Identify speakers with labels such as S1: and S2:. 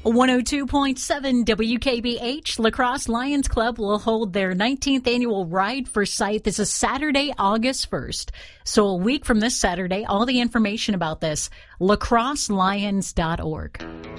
S1: 102.7 WKBH, La Crosse Lions Club will hold their 19th annual Ride for Sight. This is Saturday, August 1st. So a week from this Saturday, all the information about this, lacrosselions.org.